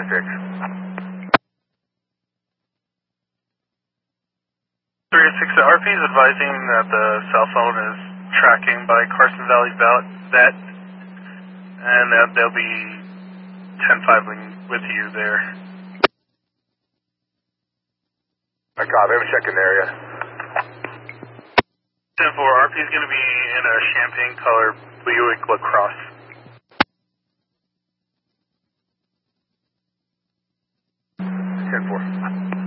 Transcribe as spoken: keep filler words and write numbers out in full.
six. three six, the R P is advising that the cell phone is tracking by Carson Valley Vet, and that they'll be ten five with you there. I copy, I'm checking the area. ten four, R P is going to be in a champagne color Buick LaCrosse. ten four.